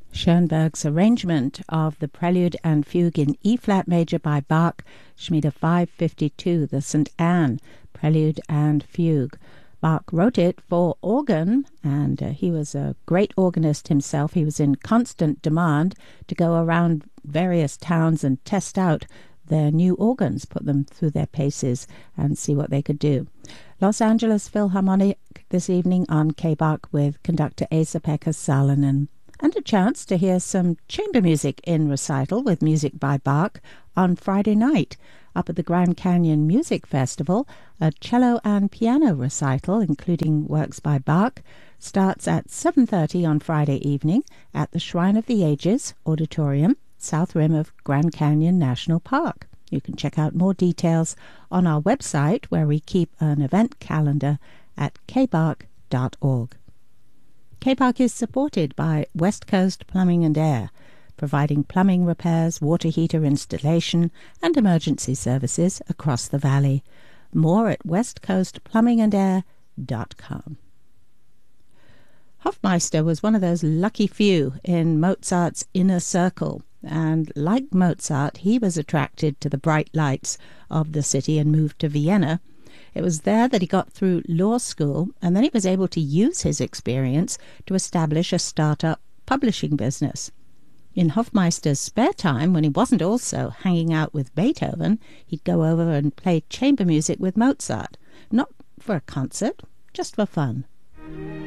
Schoenberg's arrangement of the Prelude and Fugue in E-flat major by Bach, Schmiede 552, the St. Anne Prelude and Fugue. Bach wrote it for organ, and he was a great organist himself. He was in constant demand to go around various towns and test out their new organs, put them through their paces and see what they could do. Los Angeles Philharmonic this evening on K-Bach with conductor Esa-Pekka Salonen. And a chance to hear some chamber music in recital with music by Bach on Friday night. Up at the Grand Canyon Music Festival, a cello and piano recital, including works by Bach, starts at 7:30 on Friday evening at the Shrine of the Ages Auditorium, south rim of Grand Canyon National Park. You can check out more details on our website, where we keep an event calendar at kbach.org. K-Bach is supported by West Coast Plumbing and Air, providing plumbing repairs, water heater installation, and emergency services across the valley. More at westcoastplumbingandair.com. Hofmeister was one of those lucky few in Mozart's inner circle, and like Mozart, he was attracted to the bright lights of the city and moved to Vienna. It was there that he got through law school, and then he was able to use his experience to establish a startup publishing business. In Hofmeister's spare time, when he wasn't also hanging out with Beethoven, he'd go over and play chamber music with Mozart. Not for a concert, just for fun.